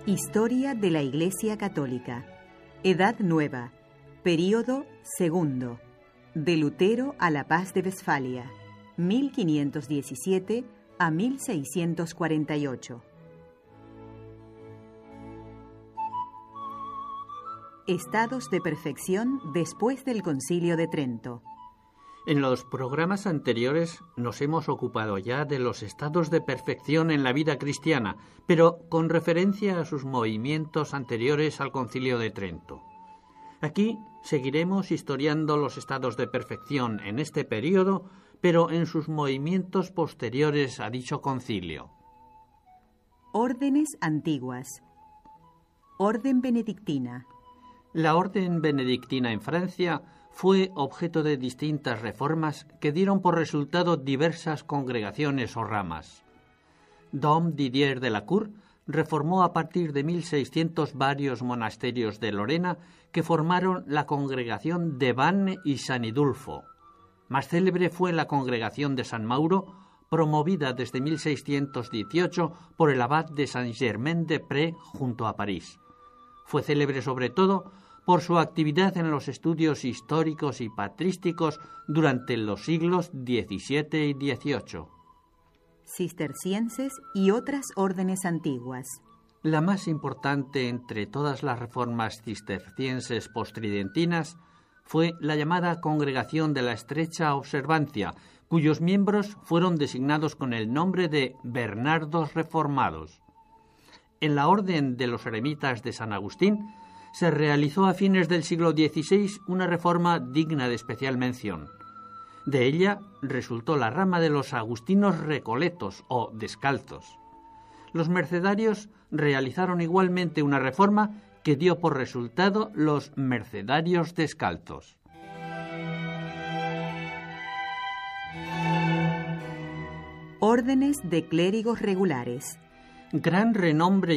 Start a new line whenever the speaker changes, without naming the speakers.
Historia de la Iglesia Católica. Edad Nueva. Período segundo. De Lutero a la Paz de Westfalia. 1517 a 1648. Estados de perfección después del Concilio de Trento.
En los programas anteriores nos hemos ocupado ya de los estados de perfección en la vida cristiana, pero con referencia a sus movimientos anteriores al Concilio de Trento. Aquí seguiremos historiando los estados de perfección en este período, pero en sus movimientos posteriores a dicho concilio.
Órdenes antiguas. Orden benedictina.
La orden benedictina en Francia fue objeto de distintas reformas que dieron por resultado diversas congregaciones o ramas. Dom Didier de la Cour reformó a partir de 1600 varios monasterios de Lorena que formaron la congregación de Vannes y San Idulfo. Más célebre fue la congregación de San Mauro, promovida desde 1618 por el abad de Saint-Germain-des-Prés junto a París. Fue célebre sobre todo por su actividad en los estudios históricos y patrísticos durante los siglos XVII y XVIII.
Cistercienses y otras órdenes antiguas.
La más importante entre todas las reformas cistercienses postridentinas fue la llamada Congregación de la Estrecha Observancia, cuyos miembros fueron designados con el nombre de Bernardos Reformados. En la Orden de los Eremitas de San Agustín se realizó a fines del siglo XVI una reforma digna de especial mención. De ella resultó la rama de los agustinos recoletos o descalzos. Los mercedarios realizaron igualmente una reforma que dio por resultado los mercedarios descalzos.
Órdenes de clérigos regulares.
Gran renombre